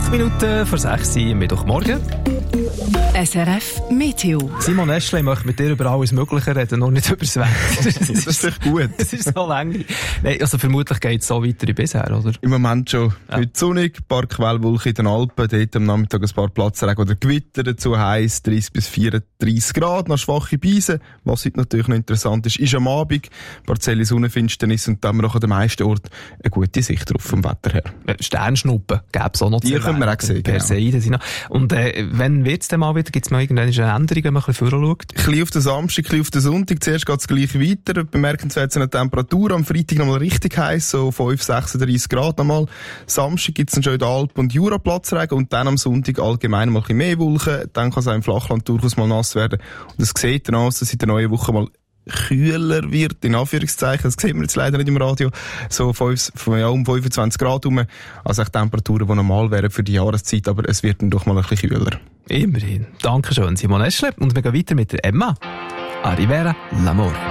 8 Minuten vor 6 Uhr am Mittwochmorgen. SRF Meteo. Simon Eschle möchte mit dir über alles Mögliche reden, noch nicht über das Wetter. Das ist echt gut. Das ist so langweilig. Nein, also vermutlich geht es so weiter wie bisher, oder? Im Moment schon. Ja. Heute sonnig, ein paar Quellwolken in den Alpen, dort am Nachmittag ein paar Platzregen oder Gewitter, dazu heiß 30 bis 34 Grad, noch schwache Beise. Was heute natürlich noch interessant ist am Abend ein paar Zelle Sonnenfinsternis und dann haben wir auch an den meisten Orten eine gute Sicht drauf vom Wetter her. Sternschnuppen gäbe es auch noch. Die können wir auch sehen, genau. Und wenn wird es denn mal wieder, gibt es mal irgendeine Änderung, wenn man ein bisschen vorschaut? Ein bisschen auf den Samstag, ein bisschen auf den Sonntag. Zuerst geht es gleich weiter. Bemerkenswert sind die Temperatur. Am Freitag nochmal richtig heiß, so 5, 36 Grad nochmal. Samstag gibt es dann schon in der Alp- und Jura Platzregen und dann am Sonntag allgemein mal ein bisschen mehr Wolken. Dann kann es auch im Flachland durchaus mal nass werden. Und es sieht dann aus, dass es in der neuen Woche mal kühler wird, in Anführungszeichen. Das sieht man jetzt leider nicht im Radio. So um 25 Grad rum. Also echt Temperaturen, die normal wären für die Jahreszeit, aber es wird dann doch mal ein bisschen kühler. Immerhin. Dankeschön, Simon Eschle. Und wir gehen weiter mit der Emma. Arrivera l'amore.